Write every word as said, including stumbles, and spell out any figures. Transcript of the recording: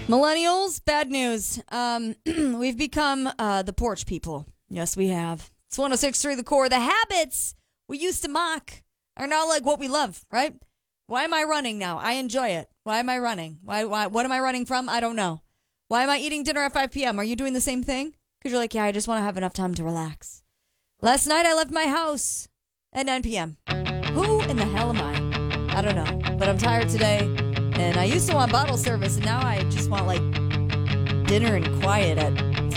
Millennials, bad news. Um, we've become uh, the porch people. Yes, we have. It's one oh six point three The Core. The habits we used to mock are now like what we love, right? Why am I running now? I enjoy it. Why am I running? Why? Why? What am I running from? I don't know. Why am I eating dinner at five p.m.? Are you doing the same thing? Because you're like, yeah, I just want to have enough time to relax. Last night I left my house at nine p.m. Who in the hell am I? I don't know. But I'm tired today. And I used to want bottle service, and now I just want, like, dinner and quiet at